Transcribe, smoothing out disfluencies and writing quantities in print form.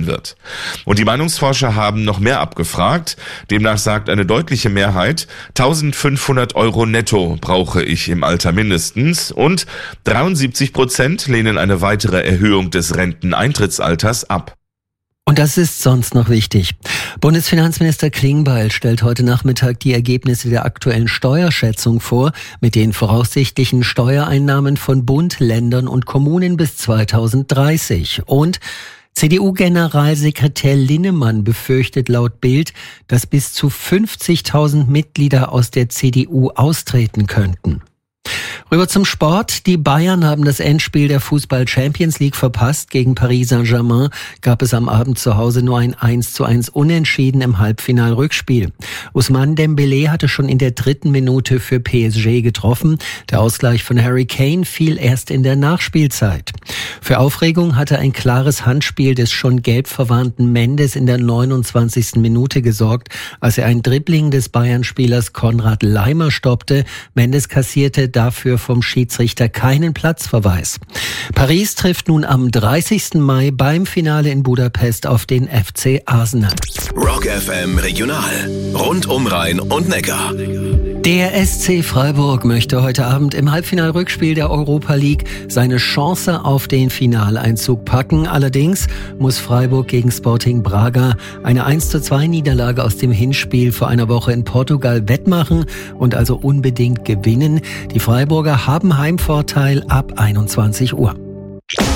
wird. Und die Meinungsforscher haben noch mehr abgefragt. Demnach sagt eine deutliche Mehrheit, 1.500 € netto brauche ich im Alter mindestens. Und 73% lehnen eine weitere Erhöhung des Renteneintrittsalters ab. Und das ist sonst noch wichtig. Bundesfinanzminister Klingbeil stellt heute Nachmittag die Ergebnisse der aktuellen Steuerschätzung vor, mit den voraussichtlichen Steuereinnahmen von Bund, Ländern und Kommunen bis 2030. Und CDU-Generalsekretär Linnemann befürchtet laut Bild, dass bis zu 50.000 Mitglieder aus der CDU austreten könnten. Rüber zum Sport. Die Bayern haben das Endspiel der Fußball-Champions League verpasst. Gegen Paris Saint-Germain gab es am Abend zu Hause nur ein 1:1 Unentschieden im Halbfinal-Rückspiel. Ousmane Dembélé hatte schon in der 3. Minute für PSG getroffen. Der Ausgleich von Harry Kane fiel erst in der Nachspielzeit. Für Aufregung hatte ein klares Handspiel des schon gelb verwarnten Mendes in der 29. Minute gesorgt, als er ein Dribbling des Bayern-Spielers Konrad Laimer stoppte. Mendes kassierte dafür vom Schiedsrichter keinen Platzverweis. Paris trifft nun am 30. Mai beim Finale in Budapest auf den FC Arsenal. Rock FM Regional. Rund um Rhein und Neckar. Der SC Freiburg möchte heute Abend im Halbfinalrückspiel der Europa League seine Chance auf den Finaleinzug packen. Allerdings muss Freiburg gegen Sporting Braga eine 1:2 Niederlage aus dem Hinspiel vor einer Woche in Portugal wettmachen und also unbedingt gewinnen. Die Freiburger haben Heimvorteil ab 21 Uhr.